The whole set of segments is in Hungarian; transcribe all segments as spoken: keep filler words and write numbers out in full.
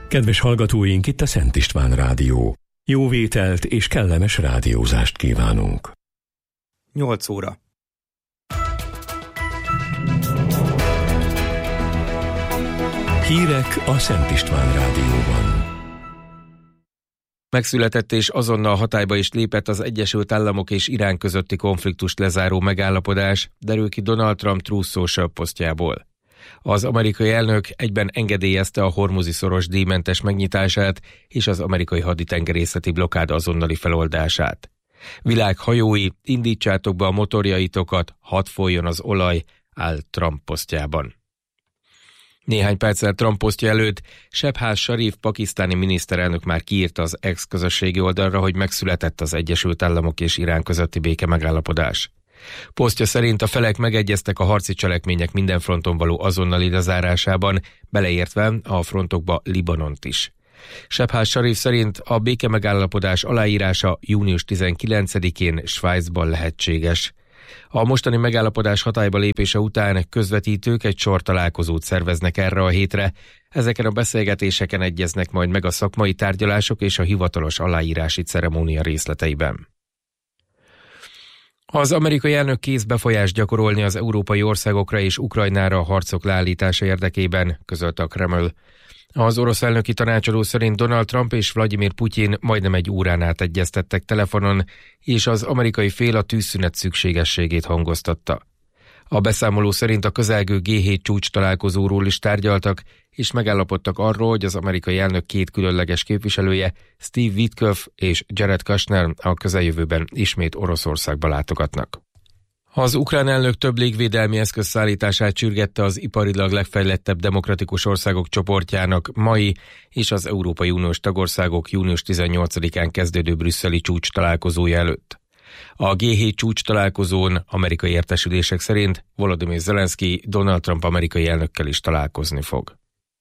Kedves hallgatóink, itt a Szent István Rádió. Jó vételt és kellemes rádiózást kívánunk. nyolc óra. Hírek a Szent István Rádióban. Megszületett és azonnal hatályba is lépett az Egyesült Államok és Irán közötti konfliktust lezáró megállapodás, derül ki Donald Trump Truth Social posztjából. Az amerikai elnök egyben engedélyezte a Hormuzi-szoros díjmentes megnyitását és az amerikai haditengerészeti blokkád azonnali feloldását. Világ hajói, indítsátok be a motorjaitokat, hadd folyjon az olaj, áll Trump posztjában. Néhány perccel Trump posztja előtt Shehbaz Sharif pakisztáni miniszterelnök már kiírta az X közösségi oldalra, hogy megszületett az Egyesült Államok és Irán közötti béke megállapodás. Posztja szerint a felek megegyeztek a harci cselekmények minden fronton való azonnali lezárásában, beleértve a frontokba Libanont is. Shehbaz Sharif szerint a béke megállapodás aláírása június tizenkilencedikén Svájcban lehetséges. A mostani megállapodás hatályba lépése után közvetítők egy sor találkozót szerveznek erre a hétre. Ezeken a beszélgetéseken egyeznek majd meg a szakmai tárgyalások és a hivatalos aláírási ceremónia részleteiben. Az amerikai elnök kész befolyást gyakorolni az európai országokra és Ukrajnára a harcok leállítása érdekében, közölte a Kreml. Az orosz elnöki tanácsadó szerint Donald Trump és Vladimir Putyin majdnem egy órán át egyeztettek telefonon, és az amerikai fél a tűzszünet szükségességét hangoztatta. A beszámoló szerint a közelgő gé hét csúcs találkozóról is tárgyaltak, és megállapodtak arról, hogy az amerikai elnök két különleges képviselője, Steve Witkoff és Jared Kushner a közeljövőben ismét Oroszországba látogatnak. Az ukrán elnök több légvédelmi eszköz szállítását sürgette az iparilag legfejlettebb demokratikus országok csoportjának mai és az Európai Uniós tagországok június tizennyolcadikán kezdődő brüsszeli csúcs találkozója előtt. A gé hét csúcs találkozón amerikai értesülések szerint Volodymyr Zelenszky Donald Trump amerikai elnökkel is találkozni fog.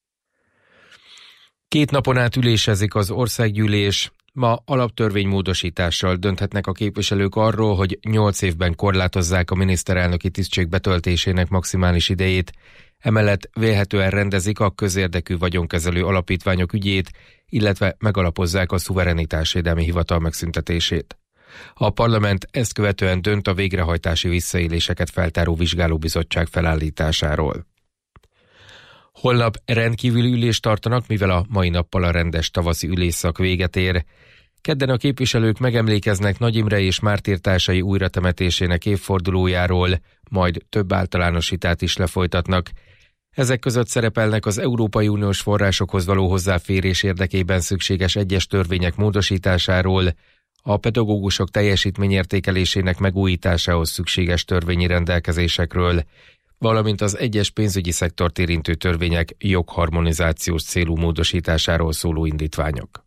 Két napon át ülésezik az országgyűlés. Ma alaptörvénymódosítással dönthetnek a képviselők arról, hogy nyolc évben korlátozzák a miniszterelnöki tisztség betöltésének maximális idejét, emellett vélhetően rendezik a közérdekű vagyonkezelő alapítványok ügyét, illetve megalapozzák a szuverenitásvédelmi hivatal megszüntetését. A parlament ezt követően dönt a végrehajtási visszaéléseket feltáró vizsgálóbizottság felállításáról. Holnap rendkívüli ülést tartanak, mivel a mai nappal a rendes tavaszi ülésszak véget ér. Kedden a képviselők megemlékeznek Nagy Imre és mártírtársai újratemetésének évfordulójáról, majd több általános vitát is lefolytatnak. Ezek között szerepelnek az Európai Uniós forrásokhoz való hozzáférés érdekében szükséges egyes törvények módosításáról, a pedagógusok teljesítményértékelésének megújításához szükséges törvényi rendelkezésekről, valamint az egyes pénzügyi szektort érintő törvények jogharmonizációs célú módosításáról szóló indítványok.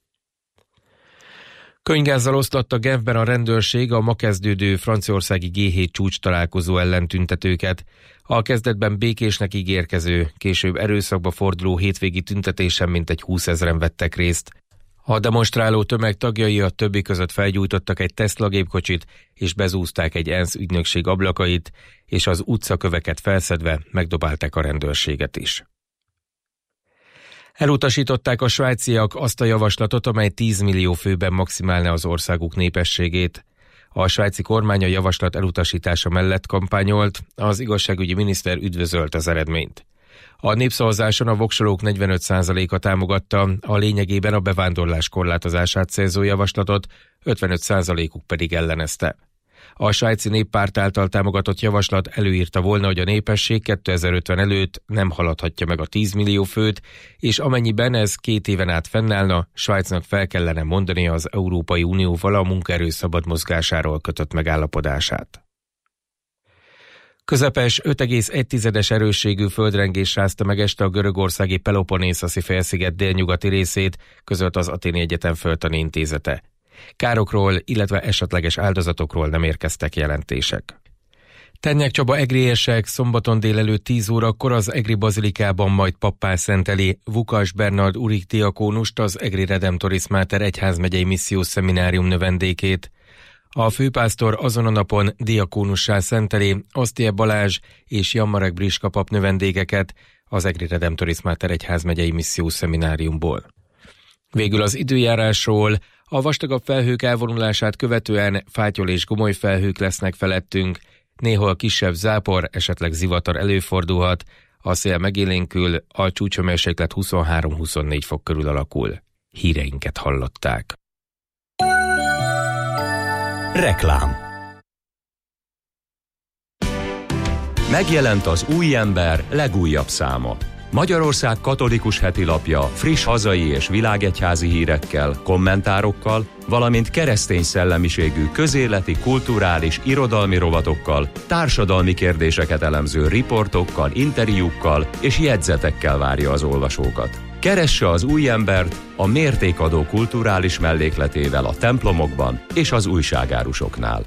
Könyvgázzal oszlatta Genfben a rendőrség a ma kezdődő franciaországi gé hét csúcs találkozó ellen tüntetőket. A kezdetben békésnek ígérkező, később erőszakba forduló hétvégi tüntetésen mintegy húszezren vettek részt. A demonstráló tömeg tagjai a többi között felgyújtottak egy Tesla gépkocsit, és bezúzták egy ENSZ ügynökség ablakait, és az utcaköveket felszedve megdobálták a rendőrséget is. Elutasították a svájciak azt a javaslatot, amely tíz millió főben maximálná az országuk népességét. A svájci kormány a javaslat elutasítása mellett kampányolt, az igazságügyi miniszter üdvözölt az eredményt. A népszavazáson a voksolók negyvenöt százaléka támogatta, a lényegében a bevándorlás korlátozását célzó javaslatot, ötvenöt százalékuk pedig ellenezte. A svájci néppárt által támogatott javaslat előírta volna, hogy a népesség kétezer-ötven előtt nem haladhatja meg a tíz millió főt, és amennyiben ez két éven át fennállna, Svájcnak fel kellene mondani az Európai Unióval a munkaerő szabad mozgásáról kötött megállapodását. Közepes öt egész egy tizedes erősségű földrengés rázta meg este a görögországi Peloponnészoszi félsziget délnyugati részét, közölt az Athéni Egyetem Földtani Intézete. Károkról, illetve esetleges áldozatokról nem érkeztek jelentések. Ternyák Csaba egriérsek szombaton délelőtt tíz órakor az Egri bazilikában majd pappá szenteli Vukas Bernard Urik diakónust, az Egri Redemptoris Mater egyházmegyei missziós szeminárium növendékét. A főpásztor azon a napon diakónussá szenteli Osztie Balázs és Jan Marek Briska pap növendégeket, az Egri Redemptoris Mater egyházmegyei missziós szemináriumból. Végül az időjárásról: a vastagabb felhők elvonulását követően fátyol és gomoly felhők lesznek felettünk, néhol kisebb zápor, esetleg zivatar előfordulhat, a szél megélénkül, a csúcshőmérséklet huszonhárom-huszonnégy fok körül alakul. Híreinket hallották. Reklám. Megjelent az Új Ember legújabb száma. Magyarország katolikus hetilapja friss hazai és világegyházi hírekkel, kommentárokkal, valamint keresztény szellemiségű közéleti, kulturális, irodalmi rovatokkal, társadalmi kérdéseket elemző riportokkal, interjúkkal és jegyzetekkel várja az olvasókat. Keresse az Új Embert a mértékadó kulturális mellékletével a templomokban és az újságárusoknál.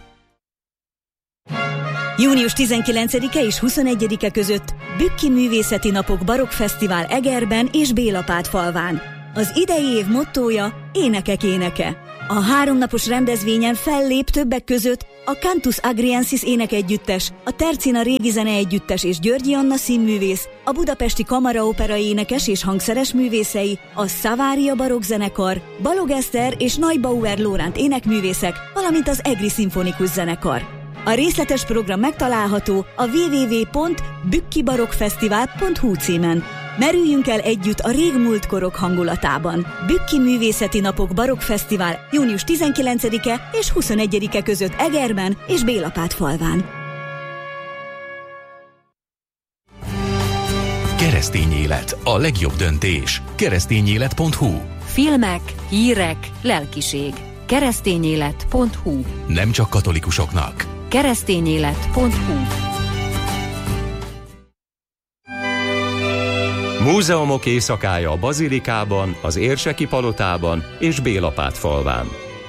június tizenkilencedike és huszonegyedike között Bükki Művészeti Napok Barokk Fesztivál Egerben és Bélapátfalván. Az idei év mottója Énekek éneke. A háromnapos rendezvényen fellép többek között a Cantus Agriensis énekegyüttes, a Tercina Régi Zeneegyüttes és Györgyi Anna színművész, a Budapesti Kamaraopera énekes és hangszeres művészei, a Szavária Barokk Zenekar, Balog Eszter és Neubauer Lóránt énekművészek, valamint az Egri Szimfonikus Zenekar. A részletes program megtalálható a double-u double-u double-u pont bükki barokkfesztivál pont hu címen. Merüljünk el együtt a régmúlt korok hangulatában. Bükki Művészeti Napok Barokk Fesztivál június tizenkilencedike és huszonegyedike között Egerben és Bélapátfalván. Keresztény élet, a legjobb döntés. keresztényélet pont hu. Filmek, hírek, lelkiség. keresztényélet pont hu. Nem csak katolikusoknak. keresztényélet pont hu. Múzeumok éjszakája a Bazilikában, az Érseki Palotában és Bélapátfalván.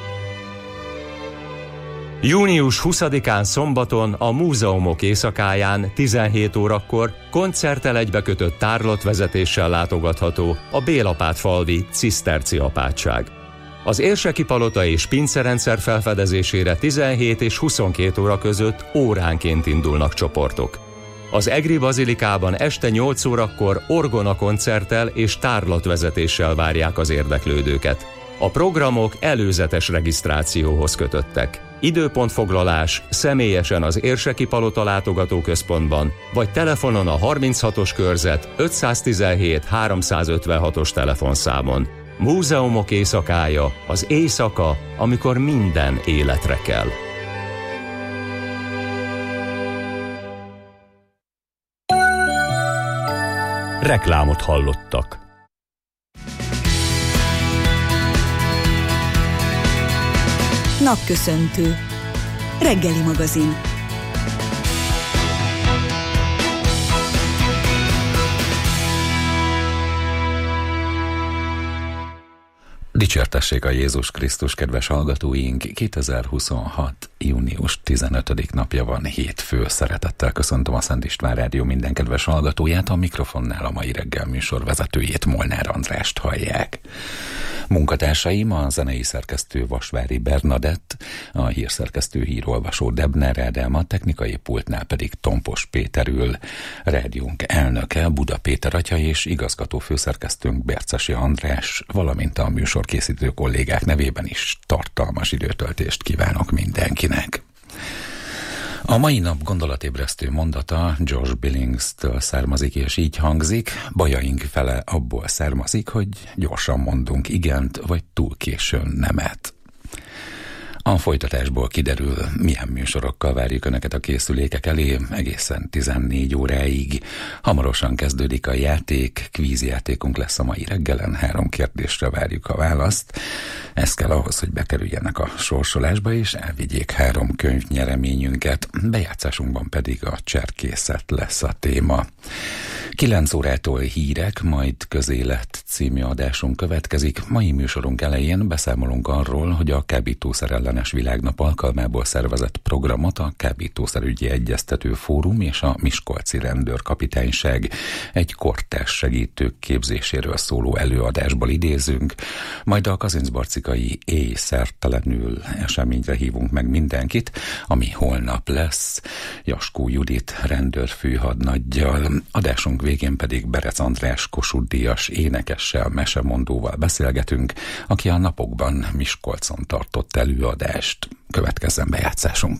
június huszadikán szombaton a Múzeumok éjszakáján tizenhét órakor koncerttel egybekötött tárlatvezetéssel látogatható a Bélapátfalvi ciszterci apátság. Az Érseki Palota és pincerendszer felfedezésére tizenhét és huszonkét óra között óránként indulnak csoportok. Az Egri Bazilikában este nyolc órakor orgona koncerttel és tárlatvezetéssel várják az érdeklődőket. A programok előzetes regisztrációhoz kötöttek. Időpontfoglalás személyesen az Érseki Palota látogatóközpontban, vagy telefonon a harminchatos körzet ötszáztizenhét háromszázötvenhatos telefonszámon. Múzeumok éjszakája, az éjszaka, amikor minden életre kell. Reklámot hallottak. Napköszöntő. Reggeli magazin. Dicsértessék a Jézus Krisztus, kedves hallgatóink! kétezer-huszonhat. június tizenötödik napja van, hétfő. Szeretettel köszöntöm a Szent István Rádió minden kedves hallgatóját, a mikrofonnál a mai reggel műsor vezetőjét, Molnár Andrást hallják. Munkatársaim a zenei szerkesztő Vasvári Bernadett, a hírszerkesztő hírolvasó Debner Ádám, a technikai pultnál pedig Tompos Péter ül. Rádiónk elnöke Buda Péter atya és igazgató főszerkesztőnk Bercesi András, valamint a műsor készítő kollégák nevében is tartalmas időtöltést kívánok mindenkinek. A mai nap gondolatébresztő mondata Josh Billings-től származik, és így hangzik: bajaink fele abból származik, hogy gyorsan mondunk igent, vagy túl későn nemet. A folytatásból kiderül, milyen műsorokkal várjuk Önöket a készülékek elé egészen tizennégy óráig. Hamarosan kezdődik a játék, kvízjátékunk lesz a mai reggelen, három kérdésre várjuk a választ. Ez kell ahhoz, hogy bekerüljenek a sorsolásba, és elvigyék három könyvnyereményünket. Bejátszásunkban pedig a cserkészet lesz a téma. kilenc órától hírek, majd közélet című adásunk következik. Mai műsorunk elején beszámolunk arról, hogy a kábítószer ellen Ellenes Világnap alkalmából szervezett programot a Kábítószerügyi Egyeztető Fórum és a Miskolci Rendőrkapitányság egy kortárs segítők képzéséről szóló előadásból idézünk, majd a kazincbarcikai éj szertelenül eseményre hívunk meg mindenkit, ami holnap lesz, Jaskó Judit rendőrfőhadnaggyal, adásunk végén pedig Berec András Kossuth-díjas énekessel, mesemondóval beszélgetünk, aki a napokban Miskolcon tartott előadást. Következzen bejátszásunk.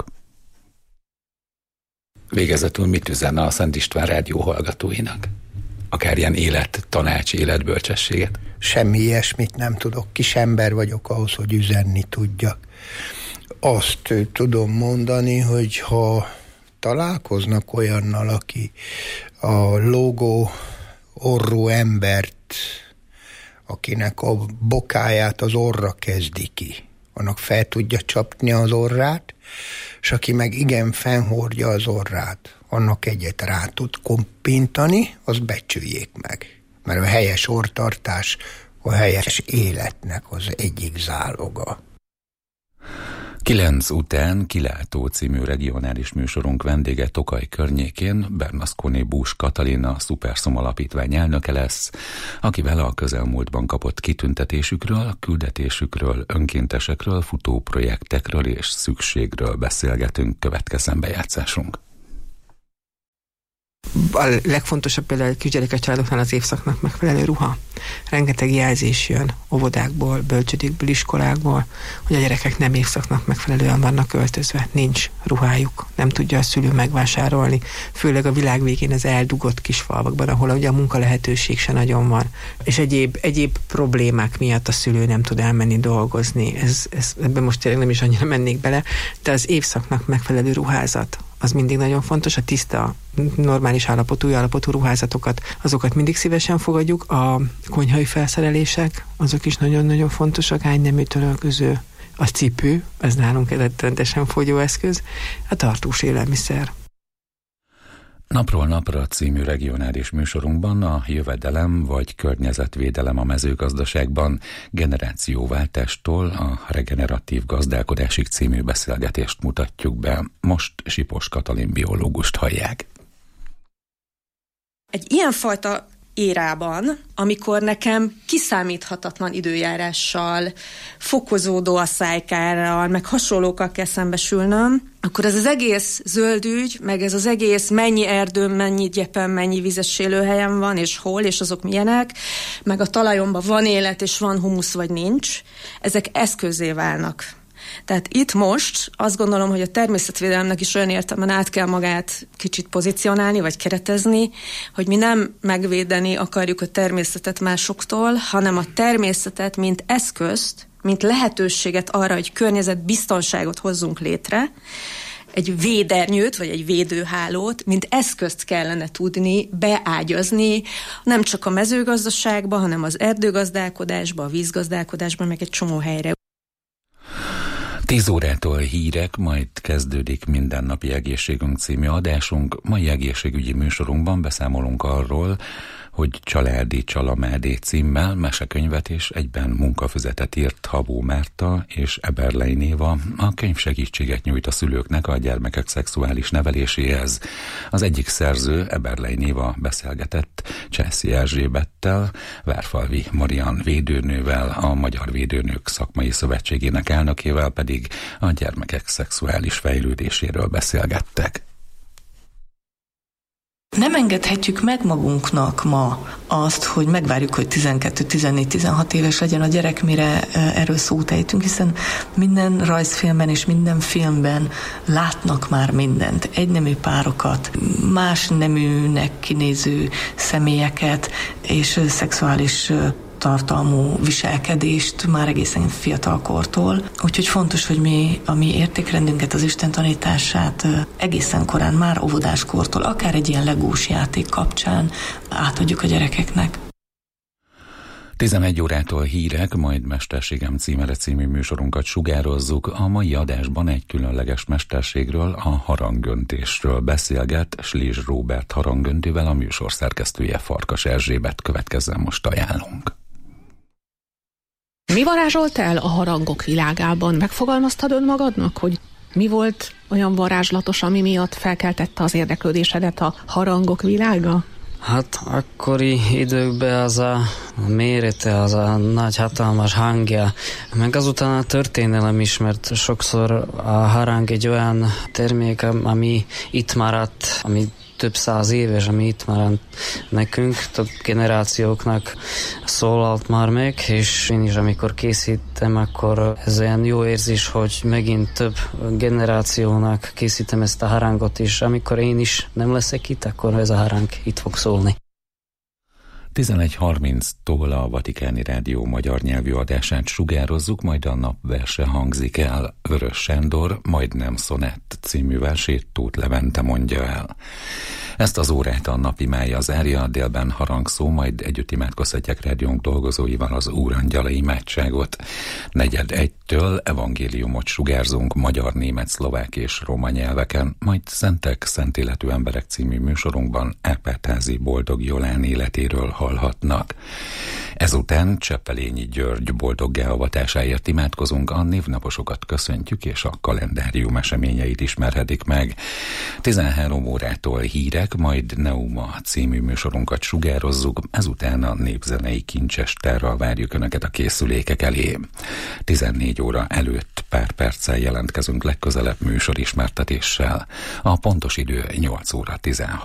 Végezetül mit üzenne a Szent István rádió hallgatóinak? Akár ilyen élet, tanács, életbölcsességet? Semmi ilyesmit nem tudok, kis ember vagyok ahhoz, hogy üzenni tudjak. Azt tudom mondani, hogy ha találkoznak olyannal, aki a lógó orrú embert, akinek a bokáját az orra kezdi ki, annak fel tudja csapni az orrát, és aki meg igen fennhordja az orrát, annak egyet rá tud kompintani, azt becsüljék meg. Mert a helyes orrtartás a helyes életnek az egyik záloga. Kilenc után Kilátó című regionális műsorunk vendége Tokaj környékén Bernasconi Bús Katalin, a Szuperszom Alapítvány elnöke lesz, akivel a közelmúltban kapott kitüntetésükről, küldetésükről, önkéntesekről, futóprojektekről és szükségről beszélgetünk. Következzen bejátszásunk. A legfontosabb például a kisgyerekes családoknál az évszaknak megfelelő ruha. Rengeteg jelzés jön óvodákból, bölcsödékből, iskolákból, hogy a gyerekek nem évszaknak megfelelően vannak öltözve. Nincs ruhájuk, nem tudja a szülő megvásárolni. Főleg a világ végén az eldugott kis falvakban, ahol ugye a munka lehetőség se nagyon van. És egyéb, egyéb problémák miatt a szülő nem tud elmenni dolgozni. Ez, ez, ebben most tényleg nem is annyira mennék bele, de az évszaknak megfelelő ruházat, az mindig nagyon fontos, a tiszta, normális állapotú, új állapotú ruházatokat, azokat mindig szívesen fogadjuk. A konyhai felszerelések, azok is nagyon-nagyon fontosak, ágynemű, törölköző, a cipő, ez nálunk egy rendesen fogyóeszköz, a tartós élelmiszer. Napról napra című regionális műsorunkban a jövedelem vagy környezetvédelem a mezőgazdaságban generációváltástól a regeneratív gazdálkodásig című beszélgetést mutatjuk be. Most Sipos Katalin biológust hallják. Egy ilyenfajta érában, amikor nekem kiszámíthatatlan időjárással, fokozódó asszálykkárral, meg hasonlókkal kell szembesülnöm, akkor ez az egész zöldügy, meg ez az egész mennyi erdőm, mennyi gyepen, mennyi vizes élőhelyen van, és hol, és azok milyenek, meg a talajomban van élet, és van humusz, vagy nincs, ezek eszközzé válnak. Tehát itt most azt gondolom, hogy a természetvédelemnek is olyan értelemben át kell magát kicsit pozícionálni, vagy keretezni, hogy mi nem megvédeni akarjuk a természetet másoktól, hanem a természetet, mint eszközt, mint lehetőséget arra, hogy környezetbiztonságot hozzunk létre, egy védernyőt, vagy egy védőhálót, mint eszközt kellene tudni beágyazni, nem csak a mezőgazdaságba, hanem az erdőgazdálkodásba, a vízgazdálkodásba, meg egy csomó helyre. Tíz órától hírek, majd kezdődik Mindennapi Egészségünk című adásunk. Mai egészségügyi műsorunkban beszámolunk arról, hogy Családi Csalamádé címmel mesekönyvet és egyben munkafüzetet írt Habó Márta és Eberlei Éva. A könyv segítséget nyújt a szülőknek a gyermekek szexuális neveléséhez. Az egyik szerző, Eberlei Éva beszélgetett Császi Erzsébettel, Várfalvi Marian védőnővel, a Magyar Védőnők Szakmai Szövetségének elnökével pedig a gyermekek szexuális fejlődéséről beszélgettek. Nem engedhetjük meg magunknak ma azt, hogy megvárjuk, hogy tizenkettő, tizennégy, tizenhat éves legyen a gyerek, mire erről szót ejtünk, hiszen minden rajzfilmben és minden filmben látnak már mindent. Egynemű párokat, más neműnek kinéző személyeket és szexuális tartalmú viselkedést már egészen fiatal kortól. Úgyhogy fontos, hogy mi a mi értékrendünket, az Isten tanítását egészen korán, már óvodáskortól, akár egy ilyen legós játék kapcsán átadjuk a gyerekeknek. tizenegy órától hírek, majd Mesterségem címere című műsorunkat sugározzuk. A mai adásban egy különleges mesterségről, a harangöntésről beszélget Slis Róbert harangöntővel, a műsor szerkesztője Farkas Erzsébet. Következzen most ajánlunk. Mi varázsolt el a harangok világában? Megfogalmaztad önmagadnak, hogy mi volt olyan varázslatos, ami miatt felkeltette az érdeklődésedet a harangok világa? Hát akkori időkben az a mérete, az a nagy hatalmas hangja, meg azután a történelem is, mert sokszor a harang egy olyan termék, ami itt maradt, ami több száz éves, ami itt maradt nekünk, több generációknak szólalt már meg, és én is amikor készítem, akkor ez olyan jó érzés, hogy megint több generációnak készítem ezt a harangot, és amikor én is nem leszek itt, akkor ez a harang itt fog szólni. tizenegy harminctól a Vatikáni Rádió magyar nyelvű adását sugározzuk, majd a napverse hangzik el. Vörös Sándor Majdnem szonett című versét Tóth Levente mondja el. Ezt az órát a napi mája zárja, délben harangszó, majd együtt imádkozhatják rádiónk dolgozóival az Úrangyala imádságot. Negyed egytől evangéliumot sugárzunk magyar, német, szlovák és roma nyelveken, majd Szentek, Szentéletű emberek című műsorunkban Árpád-házi Boldog Jolán életéről hallhatnak. Ezután Cseppelényi György boldoggá avatásáért imádkozunk, a névnaposokat köszöntjük, és a kalendárium eseményeit ismerhetik meg. tizenhárom órától hírek, majd Neuma című műsorunkat sugározzuk, ezután a népzenei kincsestárral várjuk Önöket a készülékek elé. tizennégy óra előtt pár perccel jelentkezünk legközelebb műsorismertetéssel. A pontos idő nyolc óra tizenhat.